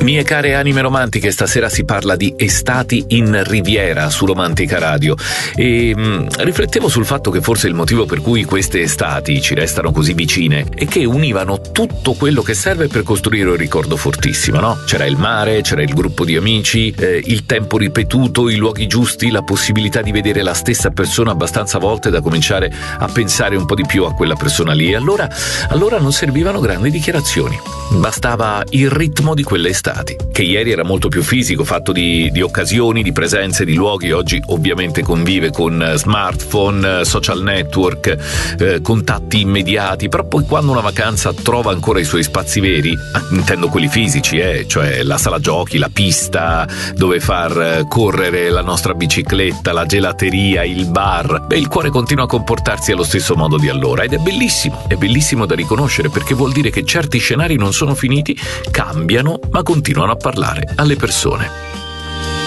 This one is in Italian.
Mie care anime romantiche, stasera si parla di estati in Riviera su Romantica Radio e riflettevo sul fatto che forse il motivo per cui queste estati ci restano così vicine è che univano tutto quello che serve per costruire un ricordo fortissimo, no? C'era il mare, c'era il gruppo di amici, il tempo ripetuto, i luoghi giusti, la possibilità di vedere la stessa persona abbastanza volte da cominciare a pensare un po' di più a quella persona lì. Allora non servivano grandi dichiarazioni, bastava il ritmo di quelle estati, che ieri era molto più fisico, fatto di occasioni, di presenze, di luoghi. Oggi ovviamente convive con smartphone, social network, contatti immediati, però poi quando una vacanza trova ancora i suoi spazi veri, intendo quelli fisici, cioè la sala giochi, la pista dove far correre la nostra bicicletta, la gelateria, il bar, il cuore continua a comportarsi allo stesso modo di allora, ed è bellissimo da riconoscere, perché vuol dire che certi scenari non sono finiti, cambiano, ma continuano a parlare alle persone.